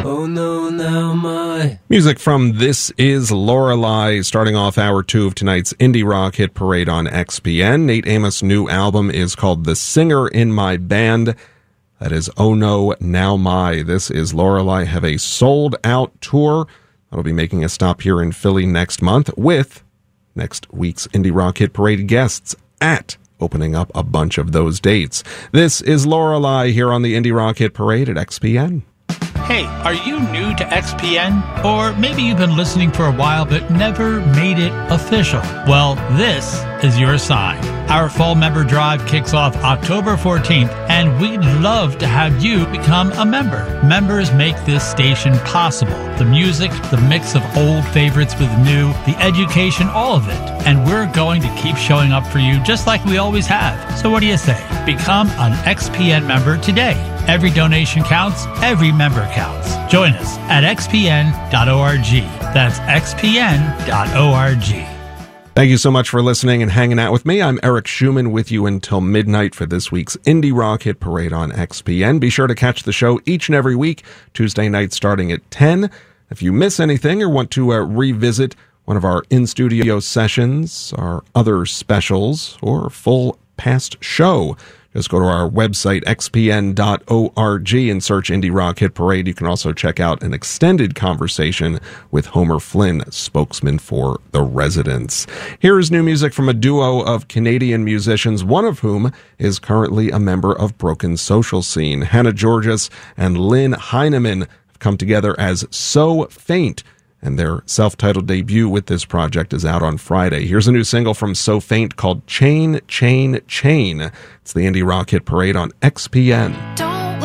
Oh no, now my... Music from This Is Lorelei, starting off hour 2 of tonight's Indie Rock Hit Parade on XPN. Nate Amos' new album is called The Singer in My Band. That is Oh No, Now My. This Is Lorelei have a sold-out tour that'll be making a stop here in Philly next month with next week's Indie Rock Hit Parade guests at opening up a bunch of those dates. This is Lorelei here on the Indie Rock Hit Parade at XPN. Hey, are you new to XPN? Or maybe you've been listening for a while but never made it official. Well, this is your sign. Our fall member drive kicks off October 14th, and we'd love to have you become a member. Members make this station possible. The music, the mix of old favorites with new, the education, all of it. And we're going to keep showing up for you just like we always have. So what do you say? Become an XPN member today. Every donation counts. Every member counts. Join us at xpn.org. That's xpn.org. Thank you so much for listening and hanging out with me. I'm Eric Schumann with you until midnight for this week's Indie Rock Hit Parade on XPN. Be sure to catch the show each and every week, Tuesday night starting at 10. If you miss anything or want to revisit one of our in-studio sessions, our other specials, or full past show, just go to our website, xpn.org, and search Indie Rock Hit Parade. You can also check out an extended conversation with Homer Flynn, spokesman for The Residents. Here is new music from a duo of Canadian musicians, one of whom is currently a member of Broken Social Scene. Hannah Georges and Lynn Heineman have come together as So Faint, and their self-titled debut with this project is out on Friday. Here's a new single from So Faint called Chain, Chain, Chain. It's the Indie Rock Hit Parade on XPN.